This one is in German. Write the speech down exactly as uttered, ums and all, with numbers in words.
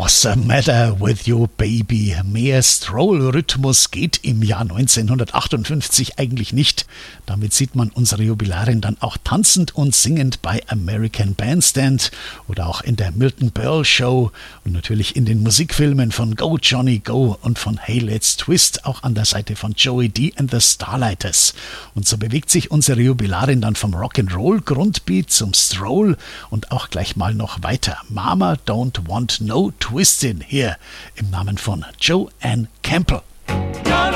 What's the matter with your baby? Mehr Stroll-Rhythmus geht im Jahr neunzehnhundertachtundfünfzig eigentlich nicht. Damit sieht man unsere Jubilärin dann auch tanzend und singend bei American Bandstand oder auch in der Milton Berle Show und natürlich in den Musikfilmen von Go Johnny Go und von Hey Let's Twist, auch an der Seite von Joey D and the Starlighters. Und so bewegt sich unsere Jubilärin dann vom Rock'n'Roll Grundbeat zum Stroll und auch gleich mal noch weiter. Mama Don't Want No Twistin' hier im Namen von Joanne Campbell.